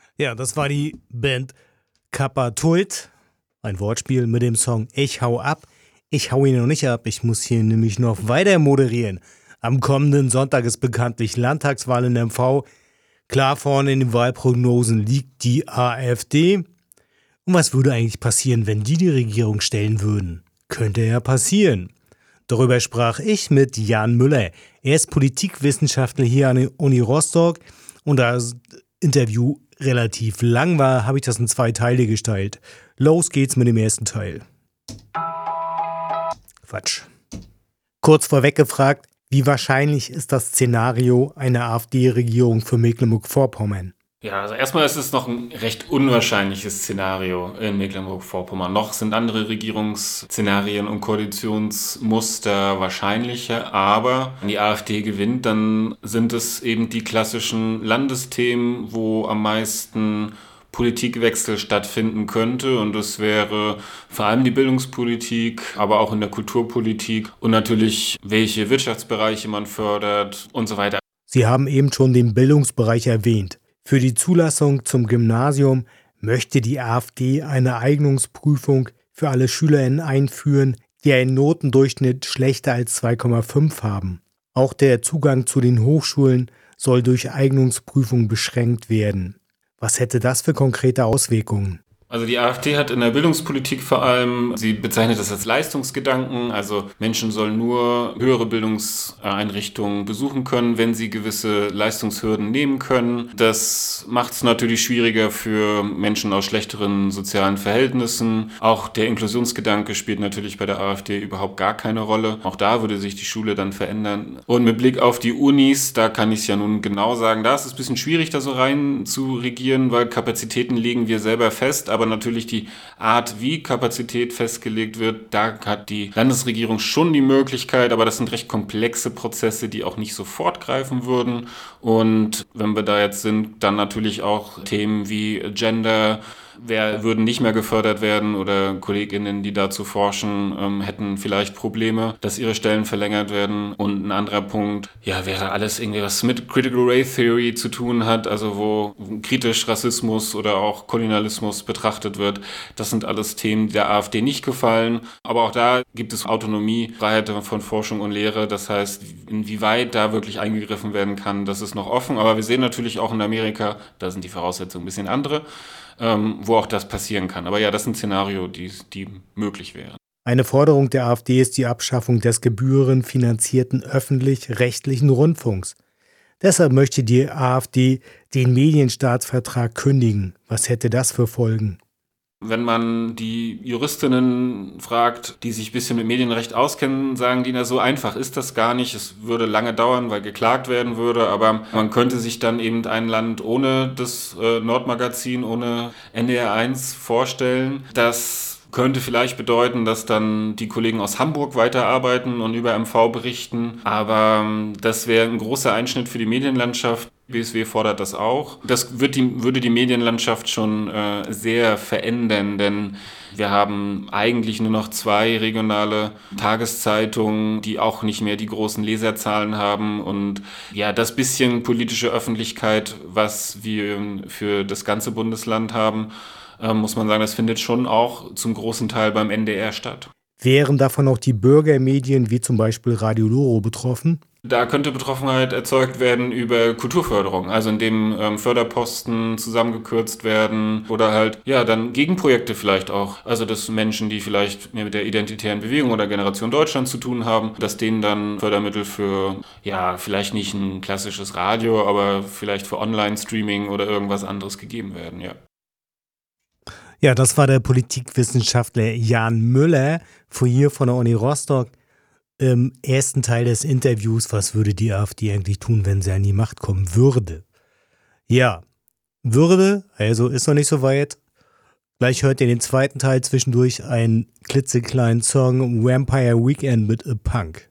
Ja, das war die Band Kappa Tult. Ein Wortspiel mit dem Song Ich hau ab. Ich hau ihn noch nicht ab, ich muss hier nämlich noch weiter moderieren. Am kommenden Sonntag ist bekanntlich Landtagswahl in MV. Klar vorne in den Wahlprognosen liegt die AfD. Und was würde eigentlich passieren, wenn die Regierung stellen würden? Könnte ja passieren. Darüber sprach ich mit Jan Müller. Er ist Politikwissenschaftler hier an der Uni Rostock. Und da das Interview relativ lang war, habe ich das in 2 Teile geteilt. Los geht's mit dem ersten Teil. Quatsch. Kurz vorweg gefragt, wie wahrscheinlich ist das Szenario einer AfD-Regierung für Mecklenburg-Vorpommern? Ja, also erstmal ist es noch ein recht unwahrscheinliches Szenario in Mecklenburg-Vorpommern. Noch sind andere Regierungsszenarien und Koalitionsmuster wahrscheinlicher, aber wenn die AfD gewinnt, dann sind es eben die klassischen Landesthemen, wo am meisten Politikwechsel stattfinden könnte, und das wäre vor allem die Bildungspolitik, aber auch in der Kulturpolitik und natürlich, welche Wirtschaftsbereiche man fördert und so weiter. Sie haben eben schon den Bildungsbereich erwähnt. Für die Zulassung zum Gymnasium möchte die AfD eine Eignungsprüfung für alle SchülerInnen einführen, die einen Notendurchschnitt schlechter als 2,5 haben. Auch der Zugang zu den Hochschulen soll durch Eignungsprüfung beschränkt werden. Was hätte das für konkrete Auswirkungen? Also die AfD hat in der Bildungspolitik vor allem, sie bezeichnet das als Leistungsgedanken, also Menschen sollen nur höhere Bildungseinrichtungen besuchen können, wenn sie gewisse Leistungshürden nehmen können. Das macht es natürlich schwieriger für Menschen aus schlechteren sozialen Verhältnissen. Auch der Inklusionsgedanke spielt natürlich bei der AfD überhaupt gar keine Rolle. Auch da würde sich die Schule dann verändern. Und mit Blick auf die Unis, da kann ich es ja nun genau sagen, da ist es ein bisschen schwierig, da so rein zu regieren, weil Kapazitäten legen wir selber fest, aber natürlich die Art, wie Kapazität festgelegt wird, da hat die Landesregierung schon die Möglichkeit, aber das sind recht komplexe Prozesse, die auch nicht sofort greifen würden. Und wenn wir da jetzt sind, dann natürlich auch Themen wie Gender, würden nicht mehr gefördert werden, oder KollegInnen, die dazu forschen, hätten vielleicht Probleme, dass ihre Stellen verlängert werden. Und ein anderer Punkt, ja, wäre alles irgendwie, was mit Critical Race Theory zu tun hat, also wo kritisch Rassismus oder auch Kolonialismus betrachtet wird. Das sind alles Themen, die der AfD nicht gefallen. Aber auch da gibt es Autonomie, Freiheit von Forschung und Lehre. Das heißt, inwieweit da wirklich eingegriffen werden kann, das ist noch offen. Aber wir sehen natürlich auch in Amerika, da sind die Voraussetzungen ein bisschen andere, wo auch das passieren kann. Aber ja, das ist ein Szenario, die möglich wären. Eine Forderung der AfD ist die Abschaffung des gebührenfinanzierten öffentlich-rechtlichen Rundfunks. Deshalb möchte die AfD den Medienstaatsvertrag kündigen. Was hätte das für Folgen? Wenn man die Juristinnen fragt, die sich ein bisschen mit Medienrecht auskennen, sagen die, na, so einfach ist das gar nicht. Es würde lange dauern, weil geklagt werden würde, aber man könnte sich dann eben ein Land ohne das Nordmagazin, ohne NDR1 vorstellen. Das könnte vielleicht bedeuten, dass dann die Kollegen aus Hamburg weiterarbeiten und über MV berichten, aber das wäre ein großer Einschnitt für die Medienlandschaft. BSW fordert das auch. Das würde die Medienlandschaft schon sehr verändern, denn wir haben eigentlich nur noch 2 regionale Tageszeitungen, die auch nicht mehr die großen Leserzahlen haben. Und ja, das bisschen politische Öffentlichkeit, was wir für das ganze Bundesland haben, muss man sagen, das findet schon auch zum großen Teil beim NDR statt. Wären davon auch die Bürgermedien wie zum Beispiel Radio Loro betroffen? Da könnte Betroffenheit erzeugt werden über Kulturförderung, also indem Förderposten zusammengekürzt werden oder halt, ja, dann Gegenprojekte vielleicht auch. Also dass Menschen, die vielleicht mehr mit der identitären Bewegung oder Generation Deutschland zu tun haben, dass denen dann Fördermittel für, ja, vielleicht nicht ein klassisches Radio, aber vielleicht für Online-Streaming oder irgendwas anderes gegeben werden, ja. Ja, das war der Politikwissenschaftler Jan Müller von der Uni Rostock. Im ersten Teil des Interviews, was würde die AfD eigentlich tun, wenn sie an die Macht kommen würde? Ja, würde, also ist noch nicht so weit. Gleich hört ihr den zweiten Teil, zwischendurch einen klitzekleinen Song Vampire Weekend mit A Punk.